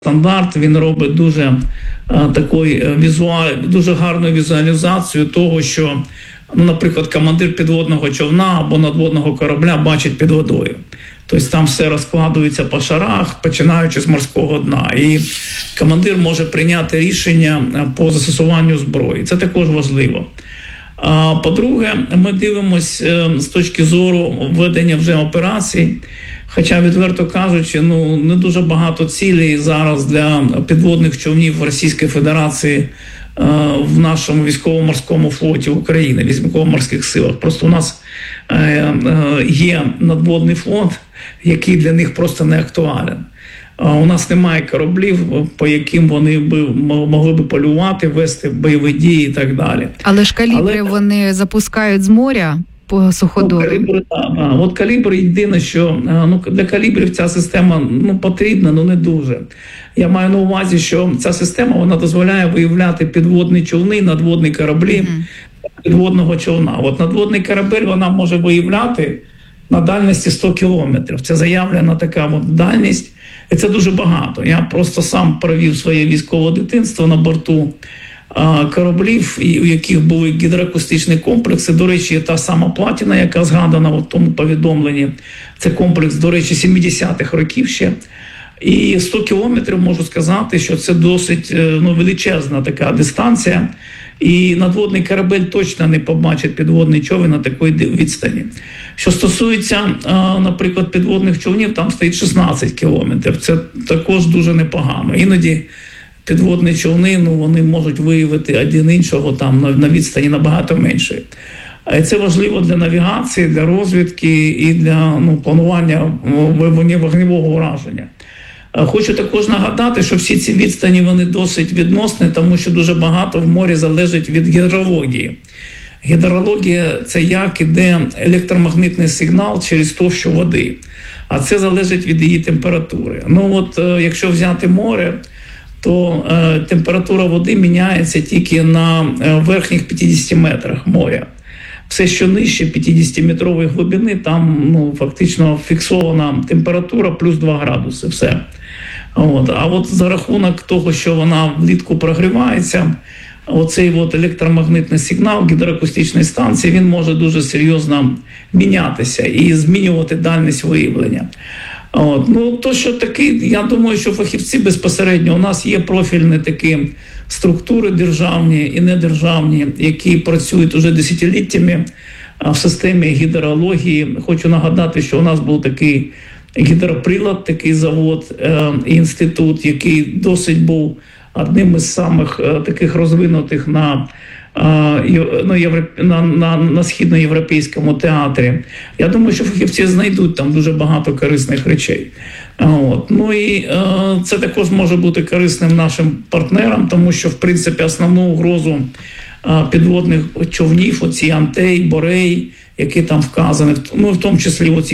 стандарт, він робить дуже гарну візуалізацію того, що, наприклад, командир підводного човна або надводного корабля бачить під водою. Тобто там все розкладується по шарах, починаючи з морського дна. І командир може прийняти рішення по застосуванню зброї. Це також важливо. По-друге, ми дивимося з точки зору ведення вже операцій. Хоча, відверто кажучи, не дуже багато цілей зараз для підводних човнів Російської Федерації в нашому військово-морському флоті України, військово-морських силах. Просто у нас є надводний флот, який для них просто не актуален. У нас немає кораблів, по яким вони могли б полювати, вести бойові дії і так далі. Але ж калібри вони запускають з моря по суходолу. От калібр єдине, що для калібрів ця система потрібна, не дуже. Я маю на увазі, що ця система вона дозволяє виявляти підводні човни, надводні кораблі підводного човна. От надводний корабель вона може виявляти на дальності 100 кілометрів. Це заявлена така дальність. І це дуже багато. Я просто сам провів своє військове дитинство на борту кораблів, у яких були гідроакустичні комплекси. До речі, та сама платіна, яка згадана в тому повідомленні. Це комплекс, до речі, 70-х років ще. І 100 кілометрів, можу сказати, що це досить величезна така дистанція. І надводний корабель точно не побачить підводний човен на такій відстані. Що стосується, наприклад, підводних човнів, там стоїть 16 кілометрів. Це також дуже непогано. Іноді підводні човни, вони можуть виявити один іншого там на відстані набагато менше. Це важливо для навігації, для розвідки і для планування вогневого ураження. Хочу також нагадати, що всі ці відстані вони досить відносні, тому що дуже багато в морі залежить від гідрології. Гідрологія – це як іде електромагнітний сигнал через товщу води, а це залежить від її температури. Якщо взяти море, то температура води міняється тільки на верхніх 50 метрах моря. Все, що нижче 50-метрової глибини, там фактично фіксована температура плюс 2 градуси. Все. А от за рахунок того, що вона влітку прогрівається, оцей електромагнитний сигнал гідроакустичної станції, він може дуже серйозно мінятися і змінювати дальність виявлення. То, що такі, я думаю, що фахівці безпосередньо, у нас є профільні такі структури державні і недержавні, які працюють уже десятиліттями в системі гідрології. Хочу нагадати, що у нас був такий гідроприлад, такий завод, інститут, який досить був одним із самих таких розвинутих на східноєвропейському театрі. Я думаю, що фахівці знайдуть там дуже багато корисних речей. І це також може бути корисним нашим партнерам, тому що, в принципі, основну угрозу підводних човнів, оці Антей, Борей, які там вказані, в тому числі оці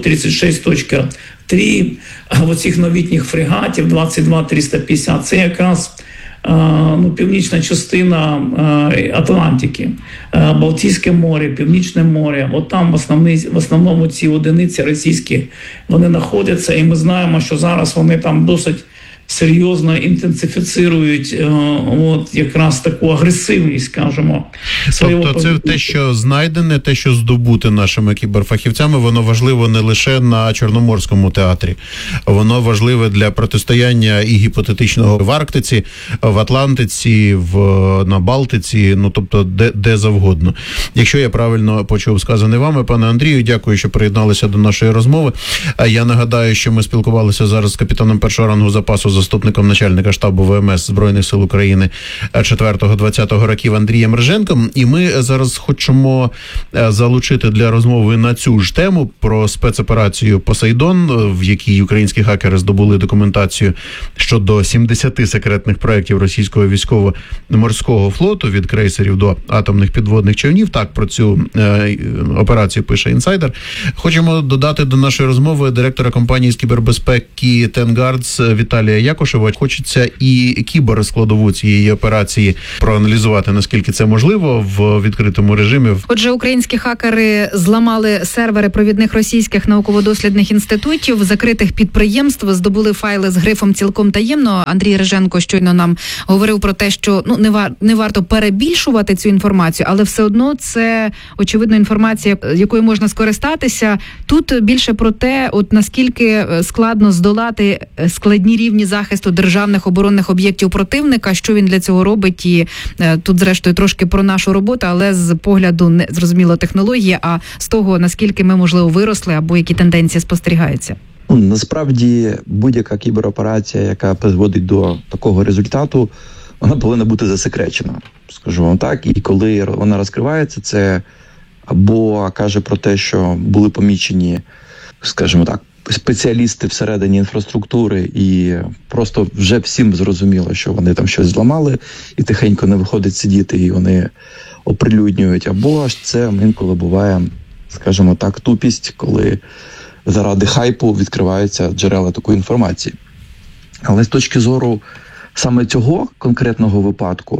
636.3, оцих новітніх фрегатів 22-350, це якраз північна частина Атлантики, Балтійське море, Північне море. От там в основному ці одиниці російські, вони знаходяться, і ми знаємо, що зараз вони там досить серйозно інтенсифіцирують якраз таку агресивність, скажімо. Тобто це те, що знайдене, те, що здобуте нашими кіберфахівцями, воно важливо не лише на Чорноморському театрі. Воно важливе для протистояння і гіпотетичного в Арктиці, в Атлантиці, на Балтиці, тобто де завгодно. Якщо я правильно почув сказане вами, пане Андрію, дякую, що приєдналися до нашої розмови. Я нагадаю, що ми спілкувалися зараз з капітаном першого рангу запасу, заступником начальника штабу ВМС Збройних сил України 4-20 років Андрієм Риженком. І ми зараз хочемо залучити для розмови на цю ж тему про спецоперацію «Посейдон», в якій українські хакери здобули документацію щодо 70 секретних проєктів російського військово-морського флоту від крейсерів до атомних підводних човнів. Так, про цю операцію пише «Інсайдер». Хочемо додати до нашої розмови директора компанії з кібербезпеки Тенгардс Віталія Якушева. Хочеться і кіберскладову цієї операції проаналізувати, наскільки це можливо в відкритому режимі. Отже, українські хакери зламали сервери провідних російських науково-дослідних інститутів, закритих підприємств, здобули файли з грифом «цілком таємно». Андрій Риженко щойно нам говорив про те, що не варто перебільшувати цю інформацію, але все одно це, очевидно, інформація, якою можна скористатися. Тут більше про те, от наскільки складно здолати складні рівні захисту державних оборонних об'єктів противника, що він для цього робить, і тут, зрештою, трошки про нашу роботу, але з погляду не зрозуміло технології, а з того, наскільки ми, можливо, виросли або які тенденції спостерігаються. Насправді, будь-яка кібероперація, яка призводить до такого результату, вона повинна бути засекречена, скажу вам так. І коли вона розкривається, це або каже про те, що були помічені, скажімо так, спеціалісти всередині інфраструктури, і просто вже всім зрозуміло, що вони там щось зламали, і тихенько не виходить сидіти, і вони оприлюднюють. Або ж це інколи буває, скажімо так, тупість, коли заради хайпу відкриваються джерела такої інформації. Але з точки зору саме цього конкретного випадку,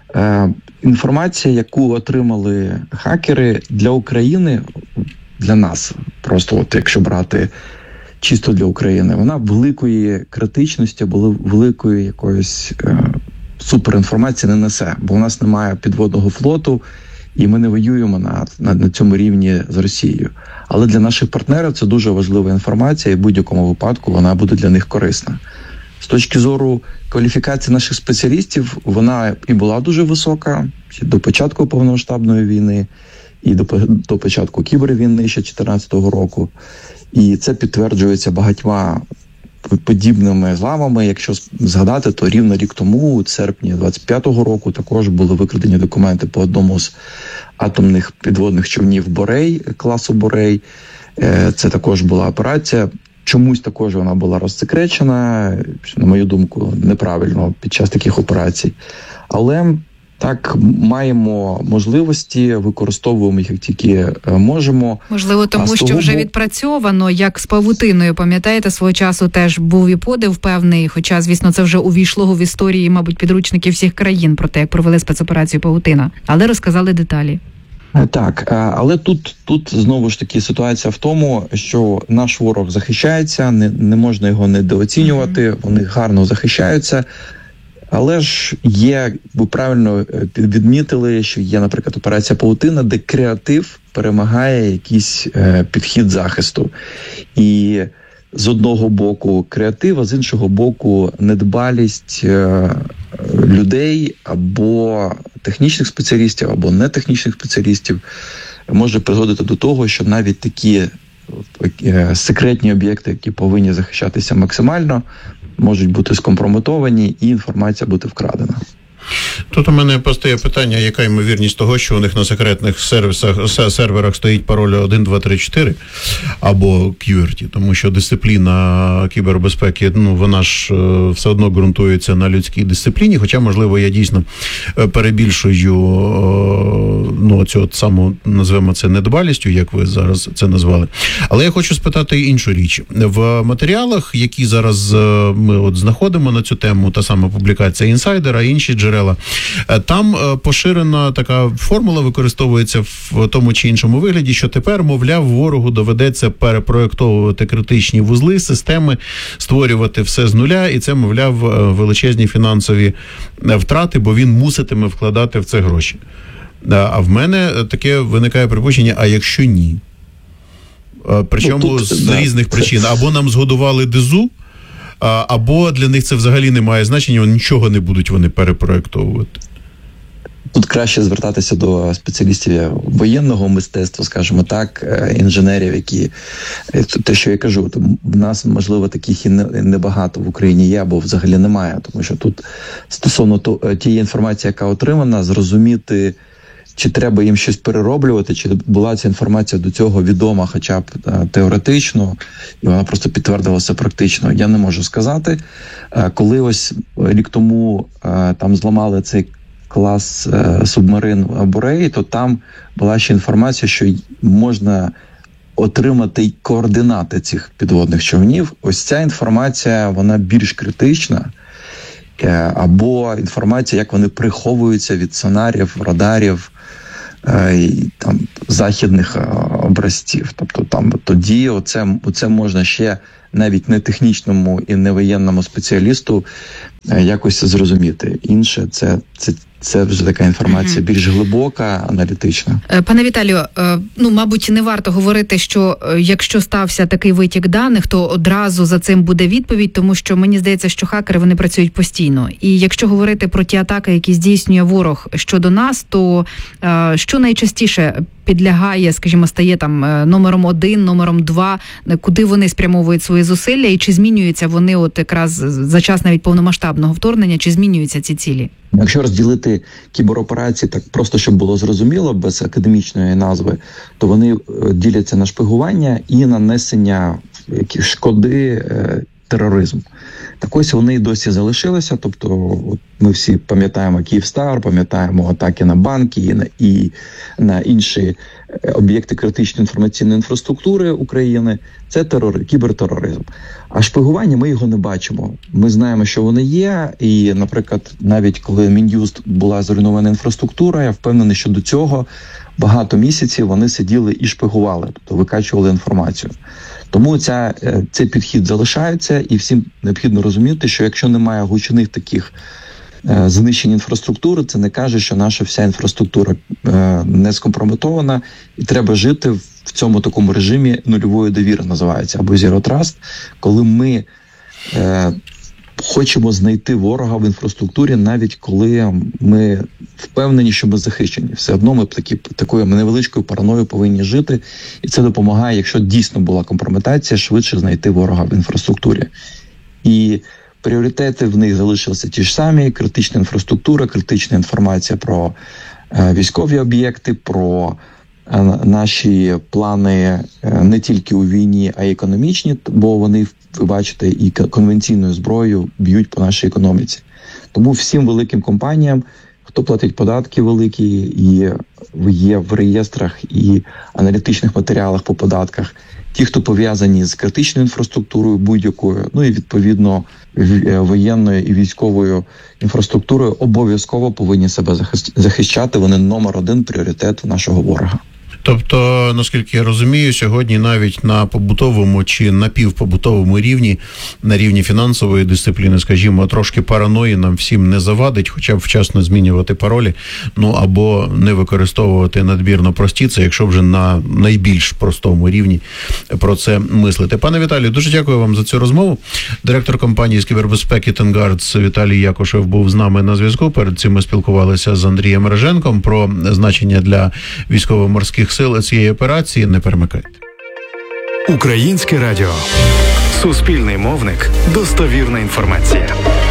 інформація, яку отримали хакери для України, для нас, просто от якщо брати чисто для України, вона великої критичності або великої якоїсь суперінформації не несе, бо у нас немає підводного флоту, і ми не воюємо на цьому рівні з Росією. Але для наших партнерів це дуже важлива інформація, і в будь-якому випадку вона буде для них корисна. З точки зору кваліфікації наших спеціалістів, вона і була дуже висока ще до початку повномасштабної війни, і до початку кібервійни ще 2014 року. І це підтверджується багатьма подібними зламами. Якщо згадати, то рівно рік тому, у серпні 25-го року, також були викрадені документи по одному з атомних підводних човнів «Борей», класу «Борей». Це також була операція. Чомусь також вона була розсекречена, на мою думку, неправильно під час таких операцій. Але так, маємо можливості, використовуємо їх як тільки можемо. Можливо, тому що вже відпрацьовано, як з павутиною. Пам'ятаєте, свого часу теж був і подив певний, хоча, звісно, це вже увійшло в історії, мабуть, підручників всіх країн про те, як провели спецоперацію «Павутина». Але розказали деталі. Так, але тут знову ж таки ситуація в тому, що наш ворог захищається, не можна його недооцінювати, вони гарно захищаються. Але ж є, ви правильно відмітили, що є, наприклад, операція «Павутина», де креатив перемагає якийсь підхід захисту. І з одного боку креатив, а з іншого боку недбалість людей або технічних спеціалістів, або нетехнічних спеціалістів може призводити до того, що навіть такі секретні об'єкти, які повинні захищатися максимально, можуть бути скомпрометовані і інформація бути вкрадена. Тут у мене постає питання, яка ймовірність того, що у них на секретних серверах стоїть пароль 1, 2, 3, 4 або QWERTY, тому що дисципліна кібербезпеки, вона ж все одно ґрунтується на людській дисципліні, хоча, можливо, я дійсно перебільшую цю саму, назвемо це недбалістю, як ви зараз це назвали. Але я хочу спитати іншу річ. В матеріалах, які зараз ми знаходимо на цю тему, та сама публікація інсайдера, інші джерела, там поширена така формула, використовується в тому чи іншому вигляді, що тепер, мовляв, ворогу доведеться перепроєктовувати критичні вузли, системи, створювати все з нуля, і це, мовляв, величезні фінансові втрати, бо він муситиме вкладати в це гроші. А в мене таке виникає припущення, а якщо ні? Причому з різних причин. Або нам згодували дизу, або для них це взагалі не має значення, нічого не будуть вони перепроєктовувати. Тут краще звертатися до спеціалістів воєнного мистецтва, скажімо так, інженерів, які, те, що я кажу, в нас, можливо, таких і небагато в Україні є, або взагалі немає, тому що тут стосовно тієї інформації, яка отримана, зрозуміти, чи треба їм щось перероблювати, чи була ця інформація до цього відома хоча б теоретично, і вона просто підтвердилася практично. Я не можу сказати. Коли ось рік тому там зламали цей клас субмарин «Борей», то там була ще інформація, що можна отримати координати цих підводних човнів, ось ця інформація, вона більш критична, або інформація, як вони приховуються від сонарів, радарів, і там західних образців. Тобто там тоді оце можна ще навіть не технічному і не воєнному спеціалісту якось зрозуміти. Інше це вже така інформація більш глибока, аналітична. Пане Віталію, мабуть, не варто говорити, що якщо стався такий витік даних, то одразу за цим буде відповідь, тому що мені здається, що хакери, вони працюють постійно. І якщо говорити про ті атаки, які здійснює ворог щодо нас, то що найчастіше підлягає, скажімо, стає там номером 1, номером 2, куди вони спрямовують свої зусилля, і чи змінюються вони от якраз за час навіть повномасштабного вторгнення, чи змінюються ці цілі? Якщо розділити кібероперації так просто, щоб було зрозуміло, без академічної назви, то вони діляться на шпигування і нанесення шкоди тероризму. Так ось вони і досі залишилися, тобто ми всі пам'ятаємо Київстар, пам'ятаємо атаки на банки і на інші об'єкти критичної інформаційної інфраструктури України. Це кібертероризм. А шпигування ми його не бачимо. Ми знаємо, що воно є, і, наприклад, навіть коли Мін'юст була зруйнована інфраструктура, я впевнений, що до цього багато місяців вони сиділи і шпигували, тобто викачували інформацію. Тому цей підхід залишається, і всім необхідно розуміти, що якщо немає гучних таких знищень інфраструктури, це не каже, що наша вся інфраструктура не скомпрометована, і треба жити в цьому такому режимі нульової довіри, називається, або Zero Trust, коли ми хочемо знайти ворога в інфраструктурі, навіть коли ми впевнені, що ми захищені. Все одно ми такою невеличкою параною повинні жити, і це допомагає, якщо дійсно була компрометація, швидше знайти ворога в інфраструктурі. І пріоритети в них залишилися ті ж самі: критична інфраструктура, критична інформація про військові об'єкти, про наші плани не тільки у війні, а й економічні, бо вони, ви бачите, і конвенційною зброєю б'ють по нашій економіці. Тому всім великим компаніям, хто платить податки великі і є в реєстрах і аналітичних матеріалах по податках, ті, хто пов'язані з критичною інфраструктурою будь-якою, і відповідно воєнною і військовою інфраструктурою, обов'язково повинні себе захищати. Вони номер 1 пріоритет нашого ворога. Тобто, наскільки я розумію, сьогодні навіть на побутовому чи напівпобутовому рівні, на рівні фінансової дисципліни, скажімо, трошки параної нам всім не завадить, хоча б вчасно змінювати паролі, або не використовувати надмірно прості, це якщо вже на найбільш простому рівні про це мислити. Пане Віталію, дуже дякую вам за цю розмову. Директор компанії з кібербезпеки Тенгардс Віталій Якушев був з нами на зв'язку. Перед цим ми спілкувалися з Андрієм Реженком про значення для військово-морських сил цієї операції. Не перемикайте. Українське радіо. Суспільний мовник. Достовірна інформація.